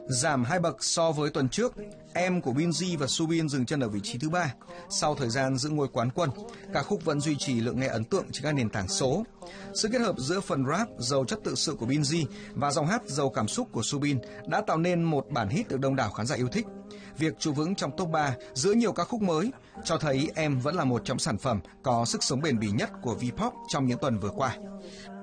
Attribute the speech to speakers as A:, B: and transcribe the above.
A: Giảm 2 bậc so với tuần trước, Em của Binz và Subin dừng chân ở vị trí thứ 3. Sau thời gian giữ ngôi quán quân, ca khúc vẫn duy trì lượng nghe ấn tượng trên các nền tảng số. Sự kết hợp giữa phần rap giàu chất tự sự của Binz và dòng hát giàu cảm xúc của Subin đã tạo nên một bản hit được đông đảo khán giả yêu thích. Việc trụ vững trong top 3 giữa nhiều ca khúc mới cho thấy Em vẫn là một trong sản phẩm có sức sống bền bỉ nhất của V-pop trong những tuần vừa qua.